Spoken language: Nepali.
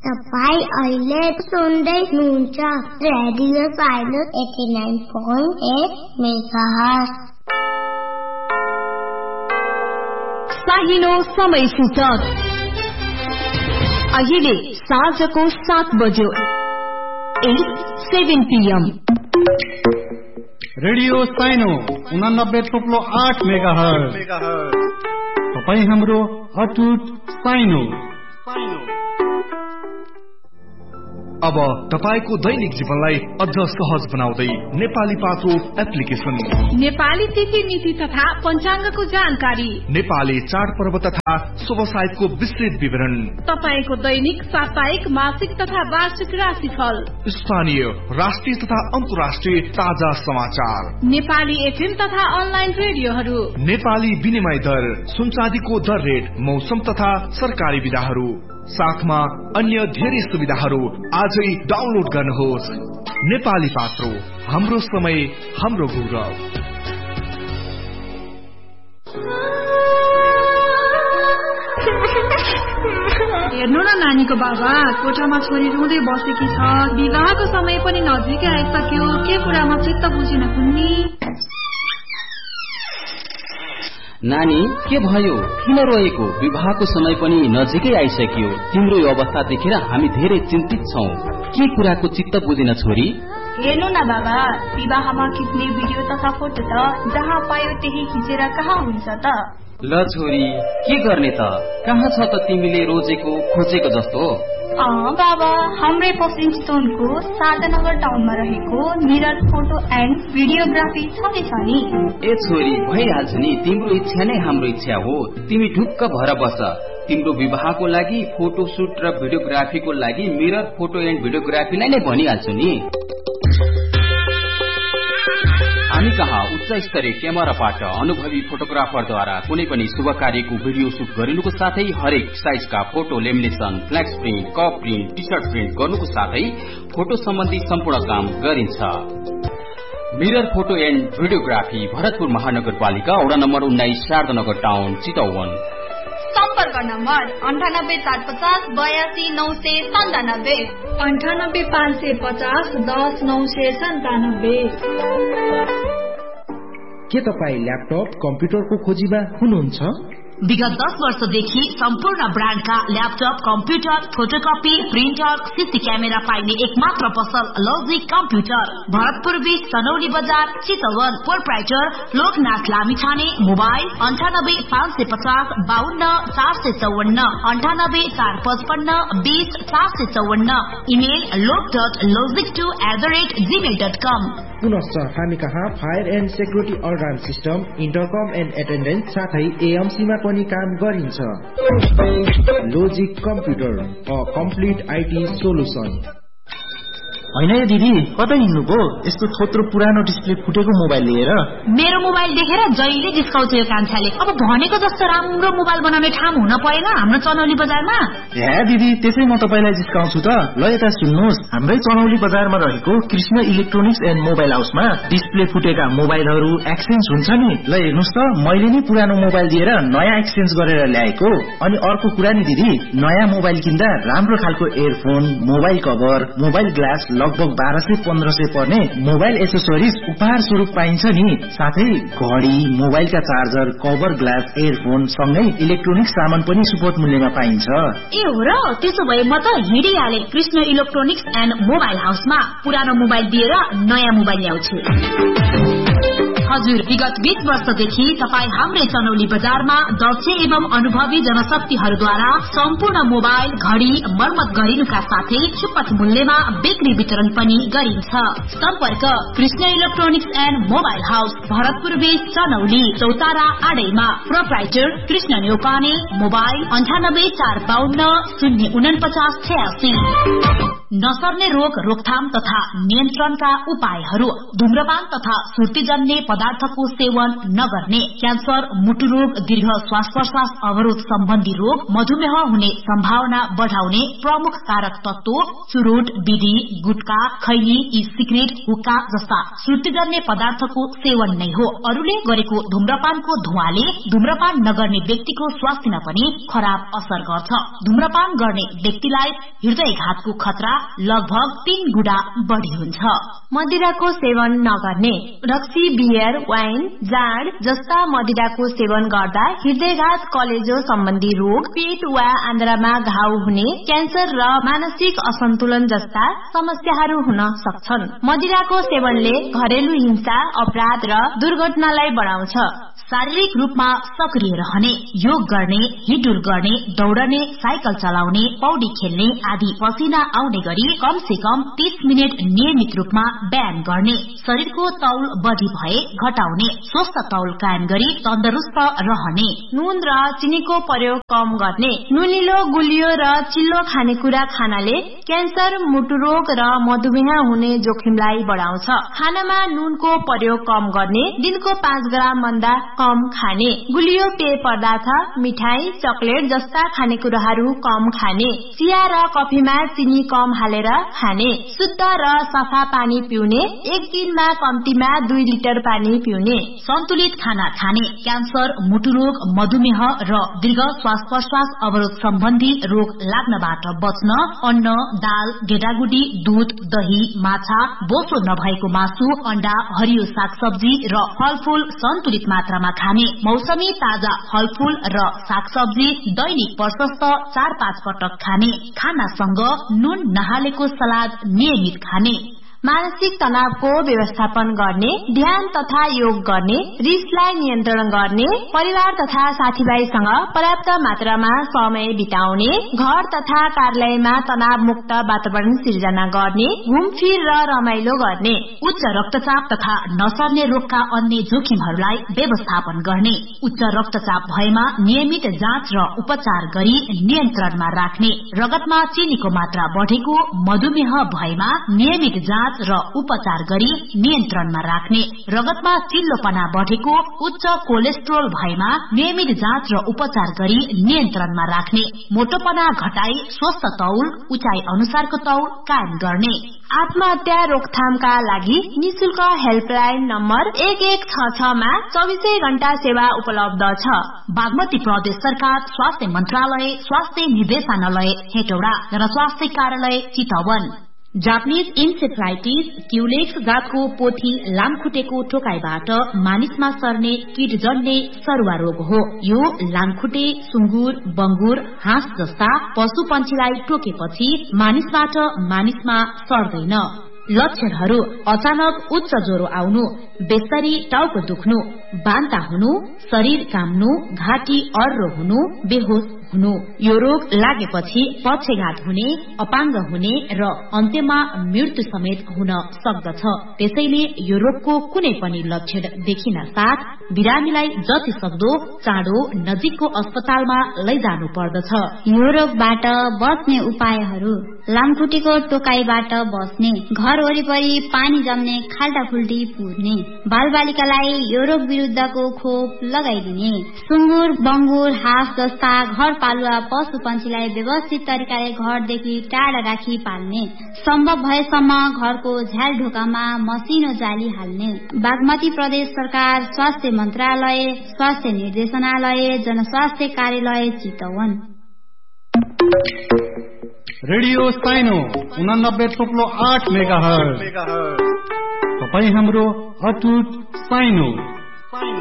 तपाईं अहिले सुन्दै हुनुहुन्छ रेडियो साइनस 89.8 मेगाहर्ज। साहिलो समय सूचक अहिले साँझको 7 बज्यो 7 PM। रेडियो साइनो 89.8 मेगाहर्ज। तपाईं हाम्रो अटुट साइनो। अब तपाईको दैनिक जीवनलाई अझ सहज बनाउँदै नेपाली पात्रो एप्लिकेशन, नेपाली तिथि मिति तथा पञ्चाङ्गको जानकारी, नेपाली चाडपर्व तथा शुभ साहित्यको विस्तृत विवरण, तपाईको दैनिक, साप्ताहिक, मासिक तथा वार्षिक राशिफल, स्थानीय, राष्ट्रिय तथा अन्तर्राष्ट्रिय ताजा समाचार, नेपाली एफएम तथा अनलाइन रेडियोहरू, नेपाली विनिमय दर, सुनचाँदीको दर रेट, मौसम तथा सरकारी विधाहरू, साथमा अन्य धेरै सुविधाहरू आजै डाउनलोड गर्नुहोस्। नेपाली पात्रो, हाम्रो समय हाम्रो गौरव। हेर्नु न नानीको बाबा, कोठामा छोरी रुँदै बसेकी छ। विवाहको समय पनि नजिकै आइसक्यो, के कुरामा चित्त बुझिन कुन्नी? नानी के भयो, किन रोएको? विवाहको समय पनि नजिकै आइसक्यो, तिम्रो यो अवस्था देखेर हामी धेरै चिन्तित छौं। के कुराको चित्त बुझिन छोरी? हेर्नु न बाबा, विवाहमा खिच्ने भिडियो तथा फोटो त जहाँ पायो त्यही खिचेर कहाँ हुन्छ त? ल छोरी, के गर्ने त? कहाँ छ त तिमीले रोजेको खोजेको जस्तो? बाबा, हाम्रै पश्चिम चितवनको शारदानगर टाउनमा रहेको मिरर फोटो एन्ड भिडियोग्राफी छँदैछ नि। ए छोरी, भइहाल्छ नि, तिम्रो इच्छा नै हाम्रो इच्छा हो। तिमी ढुक्क भएर बस। तिम्रो विवाहको लागि फोटो सुट र भिडियोग्राफीको लागि मिरर फोटो एन्ड भिडियोग्राफीलाई नै भनिहाल्छु नि। हामी कहाँ उच्च स्तरीय क्यामेराबाट अनुभवी फोटोग्राफरद्वारा कुनै पनि शुभ कार्यको भिडियो सुट गरिनुको साथै हरेक साइजका photo lamination, flex print, cup print, T short print गर्नुको साथै फोटो सम्बन्धी सम्पूर्ण काम गरिन्छ। Mirror photo and videography, Bharatpur महानगरपालिका, वडा नम्बर 19, शारदानगर टाउन, चितवन। सम्पर्क नम्बर 98 450 82 997, 98 550 10 997। के तपाईँ ल्यापटप कम्प्युटरको खोजीमा हुनुहुन्छ? विगत 10 वर्षदेखि सम्पूर्ण ब्रान्डका laptop, computer, photocopy, printer, CC camera पाइने एकमात्र पसल लजिक कम्प्युटर, भरतपुर बीच, सनौली बजार, Chitwan. Proprietor Loknath Lamichhane. Mobile 98 550 52 454, 98 455 20 454। Email lok.logic2@gmail.com। पुनश्च हामी कहाँ fire and security alarm system, इन्टरकम and attendance साथै एएमसीमा पनि काम गरिन्छ। Logic computer, a complete IT solution. होइन दिदी, कतै हिँड्नुभयो? यस्तो थोत्रो पुरानो डिस्प्ले फुटेको मोबाइल लिएर? मेरो मोबाइल देखेर जहिले जिस्काउँछ यो कान्छाले। अब भनेको जस्तो राम्रो मोबाइल बनाउने ठाउँ हुन परेन हाम्रो चनौली बजारमा? हे दिदी, त्यसै म तपाईलाई जिस्काउँछु त। ल यता सुन्नुहोस्, हाम्रै चनौली बजारमा रहेको कृष्ण इलेक्ट्रोनिक्स एन्ड मोबाइल हाउसमा डिस्प्ले फुटेका मोबाइलहरू एक्सचेन्ज हुन्छ नि। ल हेर्नुहोस् त, मैले नि पुरानो मोबाइल दिएर नयाँ एक्सचेन्ज गरेर ल्याएको। अनि अर्को कुरा नि दिदी, नयाँ मोबाइल किन्दा राम्रो खालको earphone, mobile cover, mobile glass लगभग 1200-1500 पर्ने मोबाइल एसेसोरिज उपहार स्वरूप पाइन्छ नि। साथै घडी, मोबाइलका चार्जर, कभर ग्लास, एयरफोन सँगै इलेक्ट्रोनिक सामान पनि सुपथ मूल्यमा पाइन्छ। ए हो र? त्यसो भए म त हिँडिहाले कृष्ण इलेक्ट्रोनिक्स एन्ड मोबाइल हाउसमा। पुरानो मोबाइल दिएर नयाँ मोबाइल ल्याउँछु। हजुर, विगत 20 वर्षदेखि तपाईँ हाम्रै चनौली बजारमा दक्ष एवं अनुभवी जनशक्तिहरूद्वारा सम्पूर्ण मोबाइल, घडी मर्मत गरिनुका साथै सुपथ मूल्यमा बिक्री वितरण पनि गरिन्छ। सम्पर्क Krishna electronics and mobile house, Bharatpur बीच, चनौली, चौतारा आडैमा। प्रोप्राइटर कृष्ण न्यौपाने। मोबाइल 98 452 049 86। नसर्ने रोग रोकथाम तथा नियन्त्रणका उपायहरू, धूम्रपान तथा सुर्तीजन्य पदार्थको सेवन नगर्ने, क्यान्सर, मुटु रोग, दीर्घ श्वास प्रश्वास अवरोध सम्बन्धी रोग, मधुमेह हुने सम्भावना बढ़ाउने प्रमुख कारक तत्व चुरोट, बिडी, गुटखा, खैनी, ई सिगरेट, हुक्का जस्ता सुर्तीजन्य पदार्थको सेवन नै हो। अरूले गरेको धूम्रपानको धुवाले धूम्रपान नगर्ने व्यक्तिको स्वास्थ्यमा पनि खराब असर गर्छ। धूम्रपान गर्ने व्यक्तिलाई हृदयघातको खतरा लगभग 3 गुणा बढ़ी हुन्छ। मदिराको सेवन नगर्ने, रक्सी, बियर, वाइन, जाँड जस्ता मदिराको सेवन गर्दा हृदयघात, कलेजो सम्बन्धी रोग, पेट वा आन्द्रामा घाउ हुने, क्यान्सर र मानसिक असन्तुलन जस्ता समस्याहरू हुन सक्छन्। मदिराको सेवनले घरेलु हिंसा, अपराध र दुर्घटनालाई बढाउँछ। शारीरिक रूपमा सक्रिय रहने, योग गर्ने, हिडुल गर्ने, दौड़ने, साइकल चलाउने, पौडी खेल्ने आदि पसिना आउने गरी कम से कम 30 मिनट नियमित रूपमा व्यायाम गर्ने, शरीरको तौल बढी भए घटाउने, स्वस्थ तौल कायम गरी तन्दुरुस्त रहने, नुन र चिनीको प्रयोग कम गर्ने, नुनिलो, गुलियो र चिल्लो खानेकुरा खानाले क्यान्सर, मुटु रोग र मधुमेह हुने जोखिमलाई बढाउँछ। खानामा नुनको प्रयोग कम गर्ने, दिनको 5 ग्राम भन्दा कम खाने, गुलियो पेय पदार्थ, मिठाई, चकलेट जस्ता खानेकुराहरू कम खाने, चिया र कफीमा चिनी कम हालेर खाने, शुद्ध र सफा पानी पिउने, एक दिनमा कम्तीमा 2 लिटर पानी पिउने, सन्तुलित खाना खाने, क्यान्सर, मुटु रोग, मधुमेह र दीर्घ श्वास प्रश्वास अवरोध सम्बन्धी रोग लाग्नबाट बच्न अन्न, दाल, गेडागुडी, दूध, दही, माछा, बोसो नभएको मासु, अण्डा, हरियो सागसब्जी र फलफूल सन्तुलित मात्रामा खाने, मौसमी ताजा फलफूल र सागसब्जी दैनिक प्रशस्त 4-5 पटक खाने, खानासँग नुन नहालेको सलाद नियमित खाने, मानसिक तनावको व्यवस्थापन गर्ने, ध्यान तथा योग गर्ने, रिसलाई नियन्त्रण गर्ने, परिवार तथा साथीभाइसँग पर्याप्त मात्रामा समय बिताउने, घर तथा कार्यालयमा तनाव मुक्त वातावरण सिर्जना गर्ने, घुमफिर र रमाइलो गर्ने, उच्च रक्तचाप तथा नसर्ने रोगका अन्य जोखिमहरूलाई व्यवस्थापन गर्ने, उच्च रक्तचाप भएमा नियमित जाँच र उपचार गरी नियन्त्रणमा राख्ने, रगतमा चिनीको मात्रा बढ़ेको मधुमेह भएमा नियमित जाँच र उपचार गरी नियन्त्रणमा राख्ने, रगतमा चिल्लोपना बढ़ेको उच्च कोलेस्ट्रोल भएमा नियमित जाँच र उपचार गरी नियन्त्रणमा राख्ने, मोटोपना घटाई स्वस्थ तौल, उचाइ अनुसारको तौल कायम गर्ने। आत्महत्या रोकथामका लागि निशुल्क हेल्पलाइन नम्बर 1166 मा 24 घण्टा सेवा उपलब्ध छ। बागमती प्रदेश सरकार स्वास्थ्य मन्त्रालय, स्वास्थ्य निर्देशनालय हेटौडा, जनस्वास्थ्य कार्यालय चितवन। जापानिज इन्सेफ्लाइटिस क्युलेक्स जातको पोथी लामखुट्टेको टोकाइबाट मानिसमा सर्ने कीटजन्य सरुवा रोग हो। यो लामखुट्टे, सुँगुर, बंगुर, हाँस जस्ता पशु पन्छीलाई टोकेपछि मानिसबाट मानिसमा सर्दैन। लक्षणहरू: अचानक उच्च ज्वरो आउनु, बेस्तरी टाउको दुख्नु, बान्ता हुनु, शरीर काम्नु, घाँटी अर्रो हुनु, बेहोस हुनु। यो रोग लागेपछि पक्षघात हुने, अपाङ्ग हुने र अन्त्यमा मृत्यु समेत हुन सक्दछ। त्यसैले यो रोगको कुनै पनि लक्षण देखिन साथ बिरामीलाई जति सक्दो चाँडो नजिकको अस्पतालमा लैजानु पर्दछ। यो रोगबाट बच्ने उपायहरू: लामखुट्टेको टोकाइबाट बस्ने, घर वरिपरि पानी जम्ने, खाल्टाखुल्टी पुर्ने, बालबालिकालाई यो रोग विरुद्धको खोप लगाइदिने, सुँगुर, बंगुर, हाँस जस्ता घर पालुवा पशु पन्छीलाई व्यवस्थित तरिकाले घरदेखि टाढा राखी पाल्ने, सम्भव भएसम्म घरको झ्याल ढोकामा मसिनो जाली हाल्ने। बागमती प्रदेश सरकार स्वास्थ्य मन्त्रालय, स्वास्थ्य निर्देशनालय, जनस्वास्थ्य कार्यालय चितवन। रेडियो साइनो 89.8 मेगाहर्ज। तपाई हाम्रो अटुट साइनो